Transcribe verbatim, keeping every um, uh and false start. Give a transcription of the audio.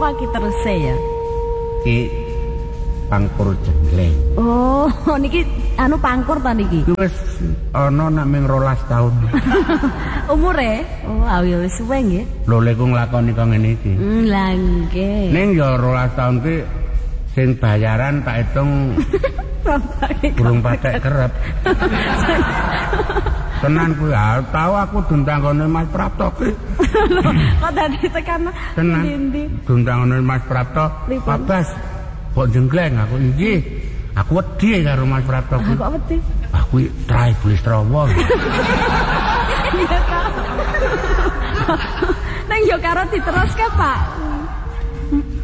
apa ki teruse ya? Ki Pangkur Jenggleng. Oh, niki anu pangkur ta niki? Wis ana nek ming rolas taun. Umure? Oh, awi wis suwe nggih. Lho lek ku nglakoni kok ngene iki. Hmm, lah nggih. Ning ya rolas taun ki sing bayaran tak hitung burung patek kerep. Tenan kuwi ah, tau aku duntanggone Mas Prapto ki. Kok dadi tekan ndi? Duntanggone Mas Prapto. Babas kok jenggleng aku nggih. Aku wedi karo Mas Prapto ki. Kok wedi? Aku trai Bulisrawa. Neng yo karo diteruske, Pak.